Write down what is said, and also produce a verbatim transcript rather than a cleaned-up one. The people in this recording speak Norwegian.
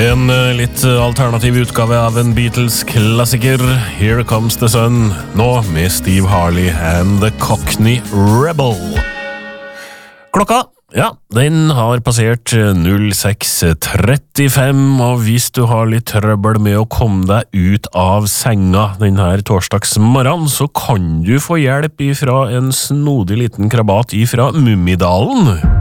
En eh, litt alternativ utgave av en Beatles-klassiker, Here Comes the Sun, nå med Steve Harley and the Cockney Rebel. Klokka, ja, den har passert null seks trettifem, og hvis du har litt trøbbel med å komme deg ut av senga denne torsdagsmorgen, så kan du få hjelp ifra en snodig liten krabat ifra Mummidalen.